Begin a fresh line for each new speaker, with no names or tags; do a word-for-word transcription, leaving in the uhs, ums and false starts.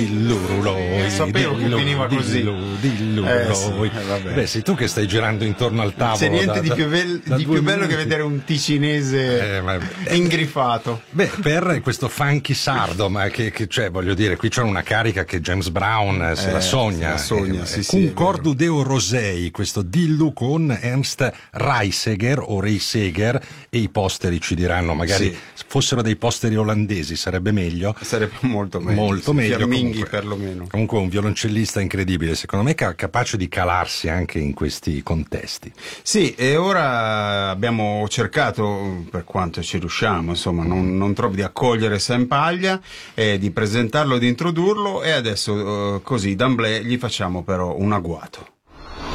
dillo Loi,
sapevo che
dillo,
finiva così.
dillo, dillo
Eh, sì,
Loi.
eh, vabbè.
Beh, sei tu che stai girando intorno al tavolo.
C'è niente
da,
di
da,
più, bel-
da
di
due
più bello
minuti.
che vedere un ticinese
Eh, ma-
ingrifato.
Beh, per questo funky sardo, ma che, che cioè, voglio dire, qui c'è una carica che James Brown eh, se
Eh,
la sogna.
se la sogna,
eh,
sì, sì, è
Concordo Deo Rosei, questo dillo con Ernst Reiseger o Reiseger, e i posteri ci diranno, magari
Sì.
fossero dei posteri olandesi sarebbe meglio.
Sarebbe molto meglio.
Molto
sì,
meglio.
Fiamminghi
Comunque,
perlomeno.
comunque un violoncellista incredibile, secondo me ca- capace di calarsi anche in questi contesti.
Sì, e ora abbiamo cercato, per quanto ci riusciamo, insomma, non, non troppo di accogliere Sam Paglia, e di presentarlo, di introdurlo, e adesso eh, così d'amblè gli facciamo però un agguato.